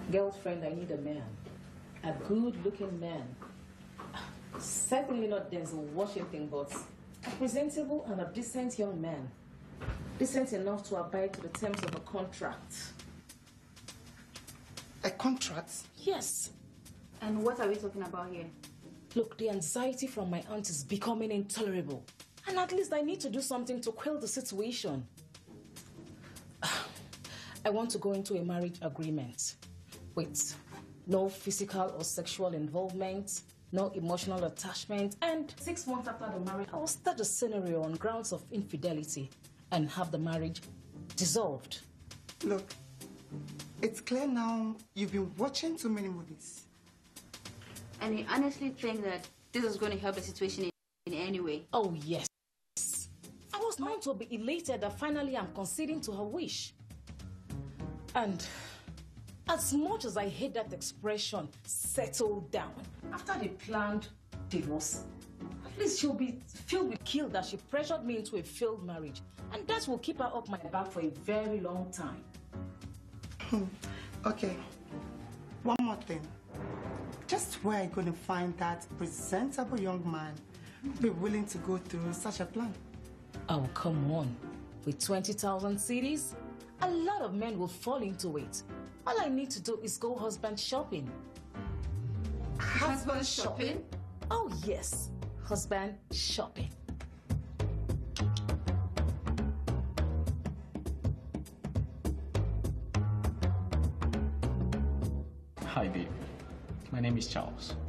Girlfriend, I need a man. A good-looking man. Certainly not Denzel Washington, but a presentable and a decent young man. Decent enough to abide to the terms of a contract. A contract? Yes. And what are we talking about here? Look, the anxiety from my aunt is becoming intolerable. And at least I need to do something to quell the situation. I want to go into a marriage agreement with no physical or sexual involvement, no emotional attachment, and 6 months after the marriage, I will start the scenario on grounds of infidelity and have the marriage dissolved. Look, it's clear now you've been watching too many movies. And you honestly think that this is going to help the situation in any way? Oh, yes. I was meant to be elated that finally I'm conceding to her wish. And as much as I hate that expression, settle down, after the planned divorce, at least she'll be filled with guilt that she pressured me into a failed marriage. And that will keep her up my back for a very long time. Okay, one more thing. Just where are you going to find that presentable young man be willing to go through such a plan? Oh, come on. With 20,000 CDs, a lot of men will fall into it. All I need to do is go husband shopping. Husband shopping? Oh, yes. Husband shopping. Hi, babe. My name is Charles.